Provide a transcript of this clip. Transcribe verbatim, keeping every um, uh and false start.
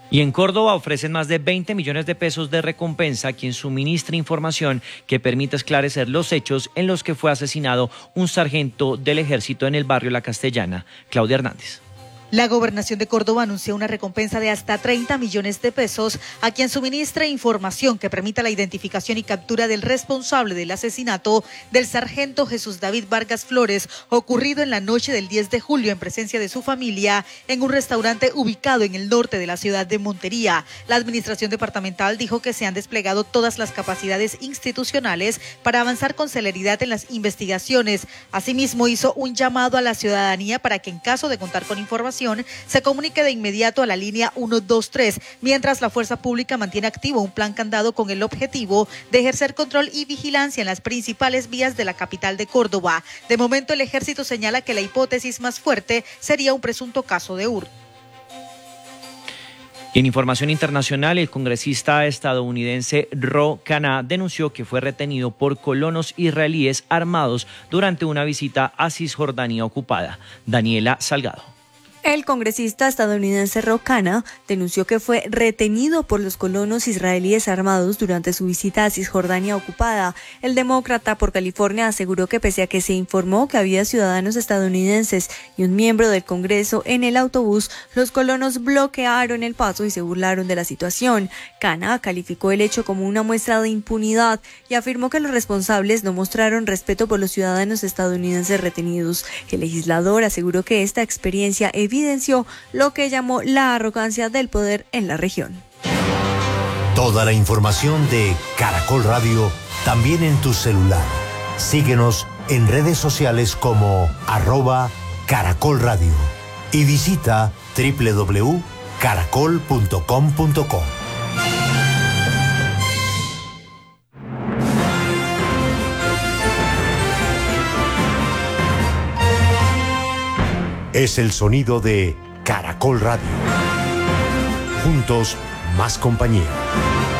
Y en Córdoba ofrecen más de veinte millones de pesos de recompensa a quien suministre información que permita esclarecer los hechos en los que fue asesinado un sargento del ejército en el barrio La Castellana. Claudia Hernández. La Gobernación de Córdoba anunció una recompensa de hasta treinta millones de pesos a quien suministre información que permita la identificación y captura del responsable del asesinato del sargento Jesús David Vargas Flores, ocurrido en la noche del diez de julio en presencia de su familia en un restaurante ubicado en el norte de la ciudad de Montería. La administración departamental dijo que se han desplegado todas las capacidades institucionales para avanzar con celeridad en las investigaciones. Asimismo, hizo un llamado a la ciudadanía para que en caso de contar con información se comunique de inmediato a la línea ciento veintitrés, mientras la fuerza pública mantiene activo un plan candado con el objetivo de ejercer control y vigilancia en las principales vías de la capital de Córdoba. De momento, el ejército señala que la hipótesis más fuerte sería un presunto caso de hurto. En información internacional, el congresista estadounidense Ro Khanna denunció que fue retenido por colonos israelíes armados durante una visita a Cisjordania ocupada. Daniela Salgado. El congresista estadounidense Ro Khanna denunció que fue retenido por los colonos israelíes armados durante su visita a Cisjordania ocupada. El demócrata por California aseguró que pese a que se informó que había ciudadanos estadounidenses y un miembro del Congreso en el autobús, los colonos bloquearon el paso y se burlaron de la situación. Khanna calificó el hecho como una muestra de impunidad y afirmó que los responsables no mostraron respeto por los ciudadanos estadounidenses retenidos. El legislador aseguró que esta experiencia evidenció lo que llamó la arrogancia del poder en la región. Toda la información de Caracol Radio también en tu celular. Síguenos en redes sociales como arroba Caracol Radio y visita doble u doble u doble u punto caracol punto com punto co. Es el sonido de Caracol Radio. Juntos, más compañía.